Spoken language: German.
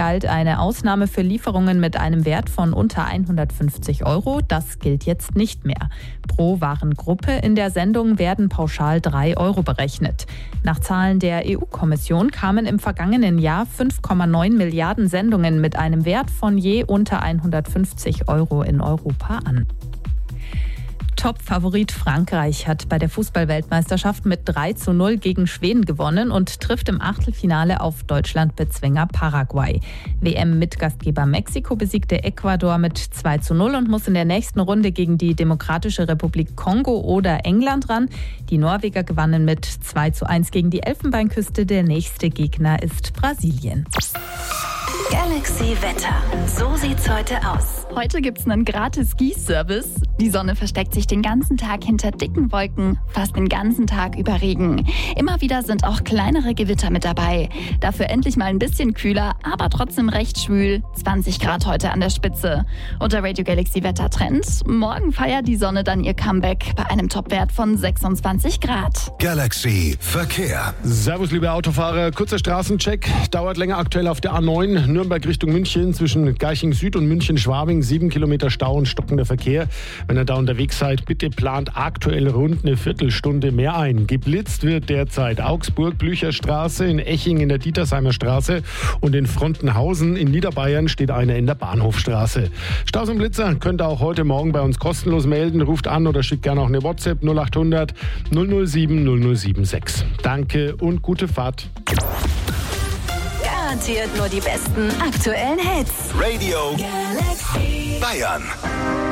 galt eine Ausnahme für Lieferungen mit einem Wert von unter 150 €. Das gilt jetzt nicht mehr. Pro Warengruppe in der Sendung werden pauschal 3 € berechnet. Nach Zahlen der EU-Kommission kamen im vergangenen Jahr 5,9 Milliarden Sendungen mit einem Wert von je unter 150 € in Europa an. Top-Favorit Frankreich hat bei der Fußball-Weltmeisterschaft mit 3:0 gegen Schweden gewonnen und trifft im Achtelfinale auf Deutschland-Bezwinger Paraguay. WM-Mitgastgeber Mexiko besiegte Ecuador mit 2:0 und muss in der nächsten Runde gegen die Demokratische Republik Kongo oder England ran. Die Norweger gewannen mit 2:1 gegen die Elfenbeinküste. Der nächste Gegner ist Brasilien. Galaxy Wetter. So sieht's heute aus. Heute gibt's einen gratis Ski-Service. Die Sonne versteckt sich den ganzen Tag hinter dicken Wolken, fast den ganzen Tag über Regen. Immer wieder sind auch kleinere Gewitter mit dabei. Dafür endlich mal ein bisschen kühler, aber trotzdem recht schwül. 20 Grad heute an der Spitze. Und der Radio Galaxy Wettertrend. Morgen feiert die Sonne dann ihr Comeback bei einem Topwert von 26 Grad. Galaxy Verkehr. Servus, liebe Autofahrer. Kurzer Straßencheck. Dauert länger aktuell auf der A9. Nürnberg Richtung München zwischen Garching Süd und München-Schwabing. 7 Kilometer Stau und stockender Verkehr. Wenn ihr da unterwegs seid, bitte plant aktuell rund eine Viertelstunde mehr ein. Geblitzt wird derzeit Augsburg, Blücherstraße, in Eching in der Dietersheimer Straße und in Frontenhausen in Niederbayern steht einer in der Bahnhofstraße. Staus und Blitzer könnt ihr auch heute Morgen bei uns kostenlos melden. Ruft an oder schickt gerne auch eine WhatsApp 0800 007 076. Danke und gute Fahrt. Garantiert nur die besten aktuellen Hits. Radio Galaxy Bayern.